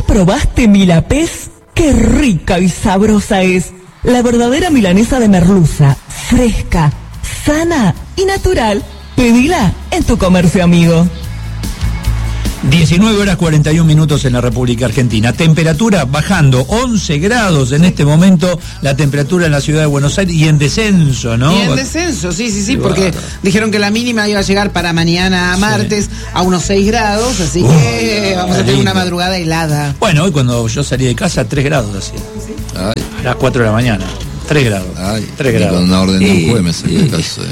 probaste Milapés? ¡Qué rica y sabrosa es! La verdadera milanesa de merluza, fresca, sana y natural. Pedila en tu comercio amigo. 19 horas 41 minutos en la República Argentina. Temperatura bajando, 11 grados en este momento, la temperatura en la ciudad de Buenos Aires y en descenso, ¿no? Y en descenso, sí, porque dijeron que la mínima iba a llegar para mañana martes a unos 6 grados, así que vamos a tener una madrugada helada. Bueno, hoy cuando yo salí de casa, 3 grados así. A las 4 de la mañana. 3 grados. 3 grados. Con una orden de un juez me saqué de casa.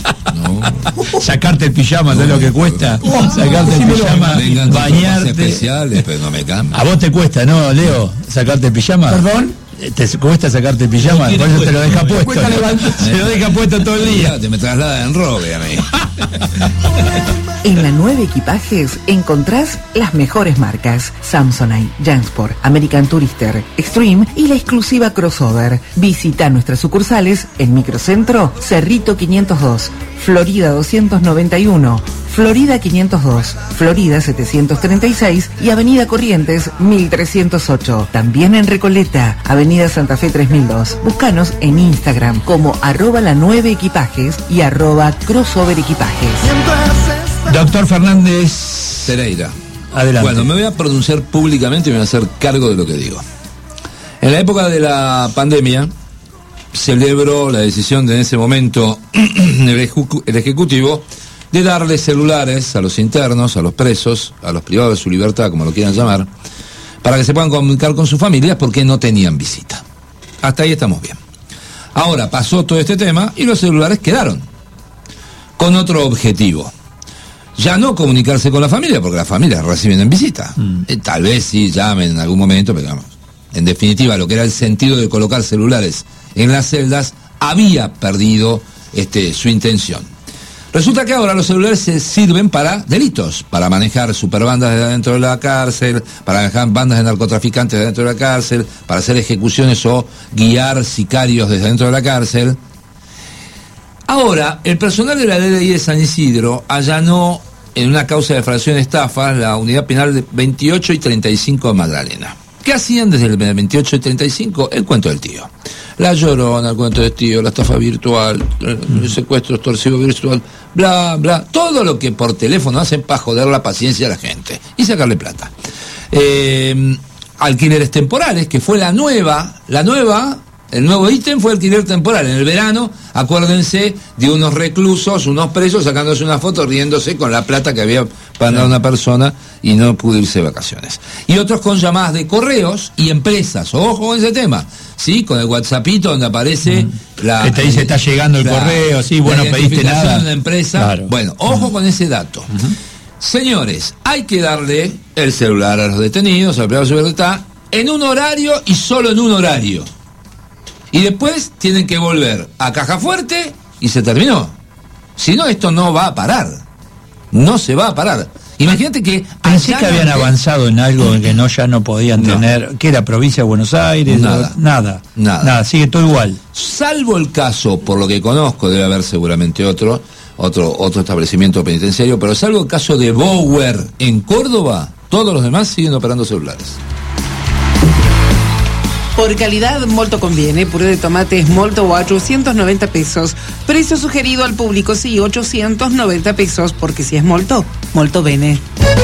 No. Sacarte el pijama, ¿sabes lo que cuesta? Sacarte el pijama, bañarte. Especiales, pero no me cambio. A vos te cuesta, ¿no, Leo? ¿Sacarte el pijama? ¿Perdón? ¿Te cuesta sacarte el pijama? Por eso te lo deja puesto. Se lo deja puesto todo el día. Te me traslada en robe a mí. En la 9 Equipajes encontrás las mejores marcas: Samsonite, Jansport, American Tourister, Extreme y la exclusiva Crossover. Visita nuestras sucursales en Microcentro, Cerrito 502, Florida 291, Florida 502, Florida 736 y Avenida Corrientes 1308. También en Recoleta, Avenida Santa Fe 3002. Búscanos en Instagram como @la9equipajes y @crossoverequipajes. Doctor Fernández Pereira. Adelante. Bueno, me voy a pronunciar públicamente y me voy a hacer cargo de lo que digo. En la época de la pandemia, celebro la decisión de en ese momento el Ejecutivo de darle celulares a los internos, a los presos, a los privados de su libertad, como lo quieran llamar, para que se puedan comunicar con sus familias porque no tenían visita. Hasta ahí estamos bien. Ahora pasó todo este tema y los celulares quedaron con otro objetivo. Ya no comunicarse con la familia, porque las familias reciben en visita. Tal vez sí llamen en algún momento, pero digamos, en definitiva, lo que era el sentido de colocar celulares en las celdas había perdido su intención. Resulta que ahora los celulares se sirven para delitos, para manejar superbandas de adentro de la cárcel, para manejar bandas de narcotraficantes de adentro de la cárcel, para hacer ejecuciones o guiar sicarios desde adentro de la cárcel. Ahora, el personal de la DDI de San Isidro allanó en una causa de defraudación de estafas la unidad penal de 28 y 35 de Magdalena. ¿Qué hacían desde el 28 y 35? El cuento del tío. La Llorona, el cuento del tío, la estafa virtual, el secuestro extorsivo virtual, bla, bla. Todo lo que por teléfono hacen para joder la paciencia a la gente y sacarle plata. Alquileres temporales, que fue el nuevo ítem fue alquiler temporal. En el verano, acuérdense de unos reclusos, unos presos, sacándose una foto, riéndose con la plata que había para una persona y no pudo irse de vacaciones. Y otros con llamadas de correos y empresas. Ojo con ese tema, ¿sí? Con el WhatsAppito donde aparece que te dice, está llegando el correo, sí, bueno, pediste nada. De una empresa. Claro. Bueno, ojo con ese dato. Señores, hay que darle el celular a los detenidos, al privado de su libertad, en un horario y solo en un horario. Y después tienen que volver a caja fuerte y se terminó. Si no, esto no va a parar. No se va a parar. Imagínate que... Pensé que habían avanzado en algo en que ya no podían tener... ¿Qué era? ¿Provincia de Buenos Aires? Nada. Sigue todo igual. Salvo el caso, por lo que conozco, debe haber seguramente otro establecimiento penitenciario, pero salvo el caso de Bower en Córdoba, todos los demás siguen operando celulares. Por calidad, molto conviene. Puré de tomate es molto o 890 pesos. Precio sugerido al público, sí, 890 pesos, porque si es molto, molto bene.